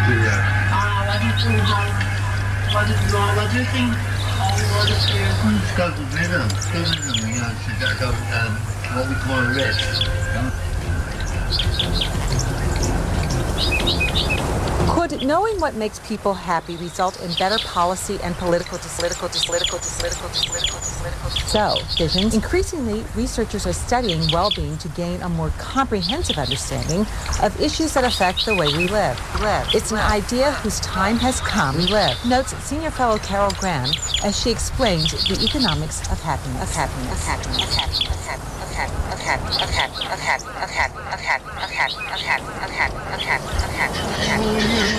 what we call a risk. Could knowing what makes people happy result in better policy and political So, visions. Increasingly, researchers are studying well-being to gain a more comprehensive understanding of issues that affect the way we live. It's an idea whose time has come. Notes senior fellow Carol Graham as she explains the economics of happiness.